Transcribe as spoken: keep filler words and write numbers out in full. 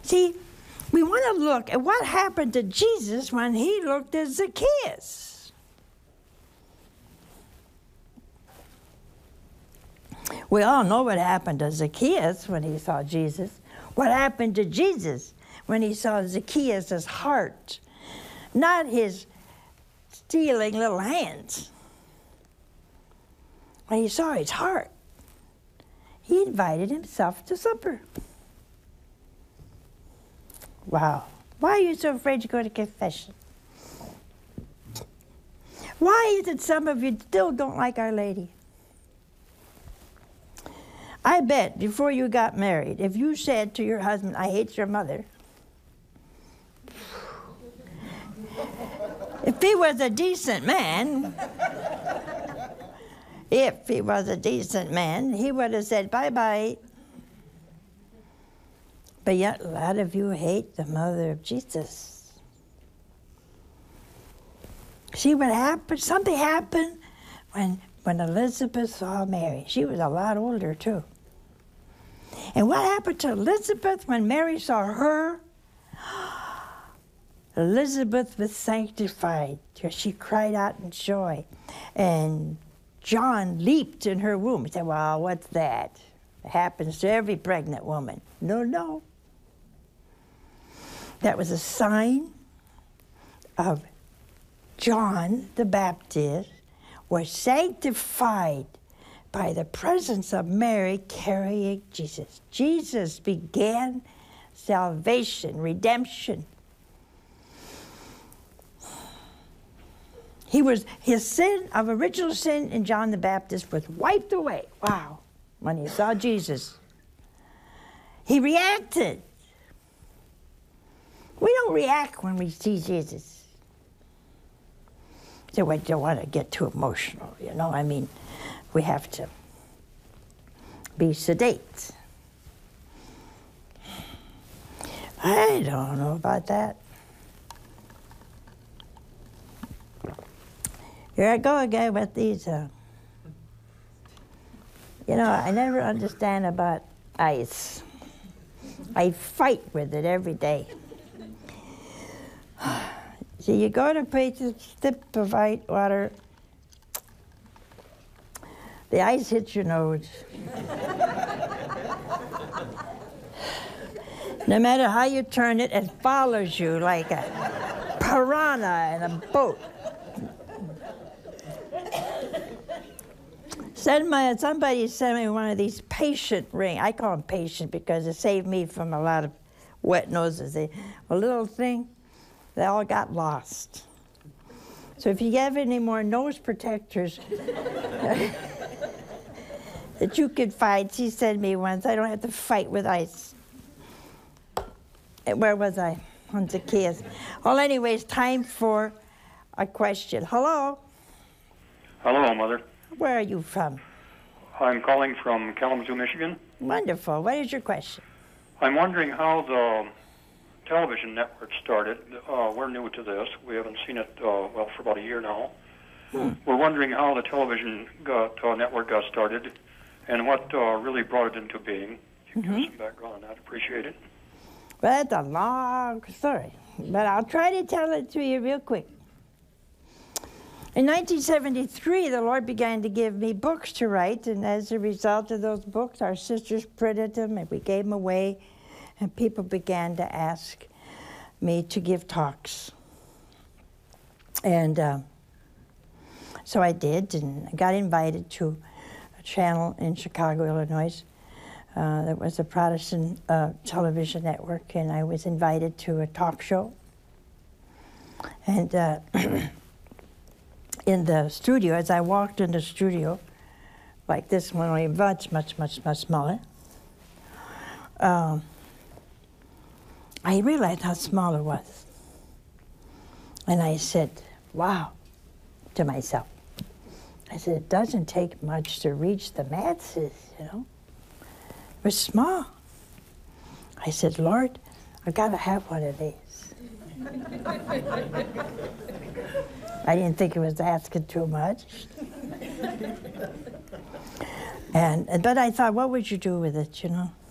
See, we want to look at what happened to Jesus when he looked at Zacchaeus. We all know what happened to Zacchaeus when he saw Jesus. What happened to Jesus when he saw Zacchaeus' heart, not his stealing little hands. When he saw his heart, he invited himself to supper. Wow. Why are you so afraid to go to confession? Why is it some of you still don't like Our Lady? I bet before you got married, if you said to your husband, I hate your mother, if he was a decent man, if he was a decent man, he would have said, bye-bye. But yet a lot of you hate the mother of Jesus. See what happened? Something happened when, when Elizabeth saw Mary. She was a lot older too. And what happened to Elizabeth when Mary saw her? Elizabeth was sanctified. She cried out in joy. And John leaped in her womb. He said, well, what's that? It happens to every pregnant woman. No, no. That was a sign of John the Baptist was sanctified by the presence of Mary carrying Jesus. Jesus began salvation, redemption. He was, his sin of original sin in John the Baptist was wiped away. Wow, when he saw Jesus. He reacted. We don't react when we see Jesus. So we don't want to get too emotional, you know? I mean, we have to be sedate. I don't know about that. Here I go again with these, uh, you know, I never understand about ice. I fight with it every day. So you go to place a sip of ice water, the ice hits your nose. No matter how you turn it, it follows you like a piranha in a boat. Send my, somebody sent me one of these patient rings. I call them patient because it saved me from a lot of wet noses. They, a little thing, they all got lost. So if you have any more nose protectors that you could find, she sent me once. I don't have to fight with ice. Where was I? On Zacchaeus. Well, anyways, time for a question. Hello? Hello, Mother. Where are you from? I'm calling from Kalamazoo, Michigan. Wonderful. What is your question? I'm wondering how the television network started. Uh, we're new to this. We haven't seen it, uh, well, for about a year now. Hmm. We're wondering how the television got, uh, network got started and what uh, really brought it into being. If you mm-hmm. give us some background on that, appreciate it. Well, that's a long story, but I'll try to tell it to you real quick. In nineteen seventy-three, the Lord began to give me books to write, and as a result of those books, our sisters printed them, and we gave them away, and people began to ask me to give talks. And uh, so I did, and I got invited to a channel in Chicago, Illinois. Uh, that was a Protestant uh, television network, and I was invited to a talk show. And uh, in the studio, as I walked in the studio, like this one, only much, much, much, much smaller, um, I realized how small it was. And I said, wow, to myself. I said, it doesn't take much to reach the masses, you know? It was small. I said, Lord, I've got to have one of these. I didn't think it was asking too much. and But I thought, what would you do with it, you know?